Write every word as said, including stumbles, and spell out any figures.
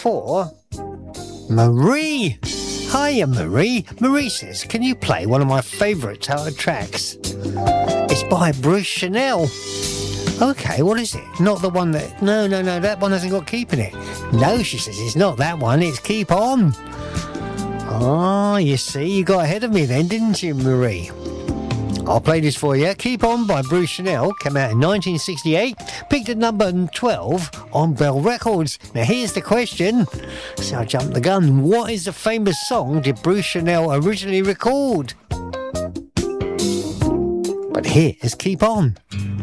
for Marie. Hiya, Marie. Marie says, can you play one of my favourite Toto tracks? It's by Bruce Chanel. Okay, what is it? Not the one that... No, no, no, that one hasn't got Keep in it. No, she says, it's not that one, it's Keep On. Oh, you see, you got ahead of me then, didn't you, Marie? I'll play this for you. Keep On by Bruce Chanel came out in nineteen sixty-eight, peaked at number twelve on Bell Records. Now here's the question. So I jumped the gun. What is the famous song did Bruce Chanel originally record? But here is Keep On.